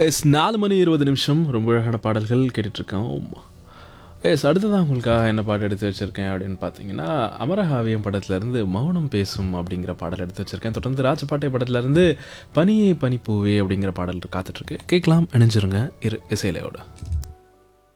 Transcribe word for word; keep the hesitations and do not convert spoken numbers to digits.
S நாலு மணி இருபது நிமிஷம் ரொம்ப அழகான பாடல்கள் கேட்டுட்ருக்கோம். எஸ் அடுத்ததான் உங்களுக்காக என்ன பாட்டு எடுத்து வச்சிருக்கேன் அப்படின்னு பார்த்தீங்கன்னா, அமரகாவியம் படத்துலேருந்து மௌனம் பேசும் அப்படிங்கிற பாடல் எடுத்து வச்சிருக்கேன். தொடர்ந்து ராஜபாட்டை படத்துலேருந்து பனியே பனிப்பூவே அப்படிங்கிற பாடல் காத்துட்ருக்கு. கேட்கலாம், இணைஞ்சிருங்க இரு இசையிலையோட.